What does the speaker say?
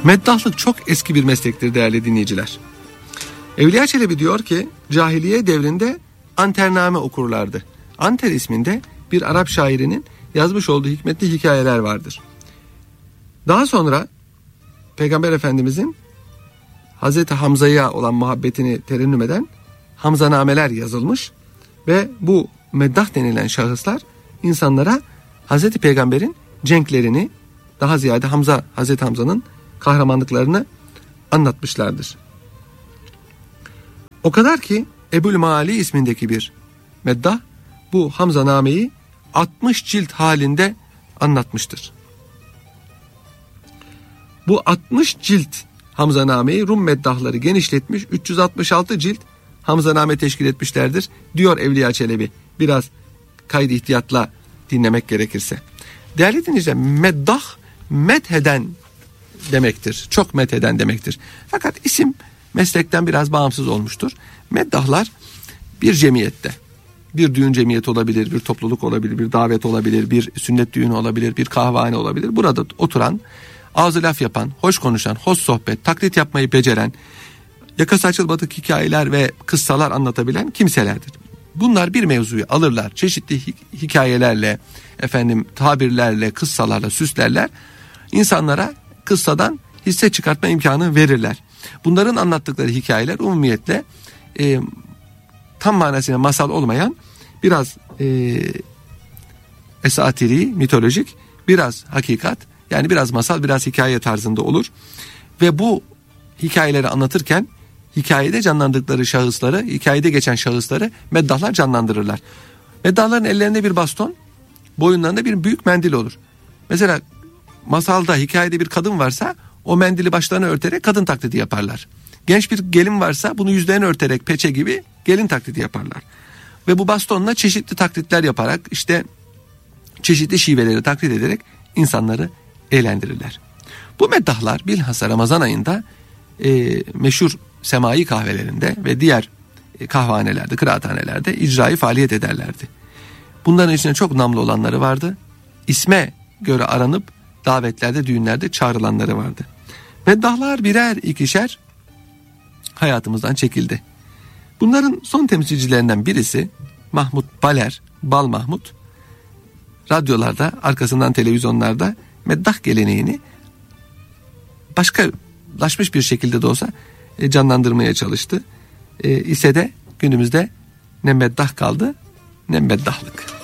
Meddahlık çok eski bir meslektir değerli dinleyiciler. Evliya Çelebi diyor ki cahiliye devrinde antername okurlardı. Anter isminde bir Arap şairinin yazmış olduğu hikmetli hikayeler vardır. Daha sonra Peygamber Efendimizin Hazreti Hamza'ya olan muhabbetini terennüm eden Hamzanameler yazılmış ve bu meddah denilen şahıslar insanlara Hazreti Peygamber'in cenklerini, daha ziyade Hazreti Hamza'nın kahramanlıklarını anlatmışlardır. O kadar ki Ebu'l-Mali ismindeki bir meddah bu Hamzaname'yi 60 cilt halinde anlatmıştır. Bu 60 cilt Hamzaname'yi Rum meddahları genişletmiş, 366 cilt Hamzaname teşkil etmişlerdir diyor Evliya Çelebi. Biraz kaydı ihtiyatla dinlemek gerekirse. Değerli dinleyiciler, meddah metheden demektir. Çok metheden demektir. Fakat isim meslekten biraz bağımsız olmuştur. Meddahlar bir cemiyette, bir düğün cemiyeti olabilir, bir topluluk olabilir, bir davet olabilir, bir sünnet düğünü olabilir, bir kahvehane olabilir. Burada oturan, ağzı laf yapan, hoş konuşan, hoş sohbet, taklit yapmayı beceren, yakası açılmadık hikayeler ve kıssalar anlatabilen kimselerdir. Bunlar bir mevzuyu alırlar, çeşitli hikayelerle, tabirlerle, kıssalarla süslerler. İnsanlara kıssadan hisse çıkartma imkanı verirler. Bunların anlattıkları hikayeler umumiyetle tam manasıyla masal olmayan, biraz esatiri, mitolojik, biraz hakikat, yani biraz masal, biraz hikaye tarzında olur. Ve bu hikayeleri anlatırken hikayede canlandırdıkları şahısları, hikayede geçen şahısları meddahlar canlandırırlar. Meddahların ellerinde bir baston, boyunlarında bir büyük mendil olur. Mesela masalda, hikayede bir kadın varsa o mendili başlarına örterek kadın taklidi yaparlar. Genç bir gelin varsa bunu yüzlerini örterek peçe gibi gelin taklidi yaparlar. Ve bu bastonla çeşitli taklitler yaparak, işte çeşitli şiveleri taklit ederek insanları eğlendirirler. Bu meddahlar bilhassa Ramazan ayında meşhur semai kahvelerinde ve diğer kahvehanelerde, kıraathanelerde icrai faaliyet ederlerdi. Bunların içinde çok namlı olanları vardı. İsme göre aranıp davetlerde, düğünlerde çağrılanları vardı. Meddahlar birer ikişer hayatımızdan çekildi. Bunların son temsilcilerinden birisi Mahmut Baler, Bal Mahmut, radyolarda, arkasından televizyonlarda meddah geleneğini başkalaşmış bir şekilde de olsa canlandırmaya çalıştı. İse de günümüzde ne meddah kaldı ne meddahlık.